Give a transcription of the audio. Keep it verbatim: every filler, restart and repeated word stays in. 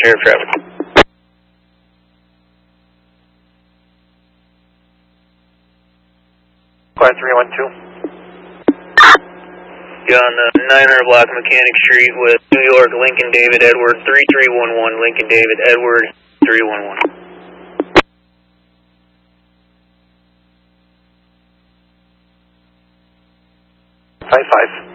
air traffic. Quiet three one two. You're on the nine hundred block Mechanic Street with New York, Lincoln David Edward, three three one one, Lincoln David Edward, three one one. Five five.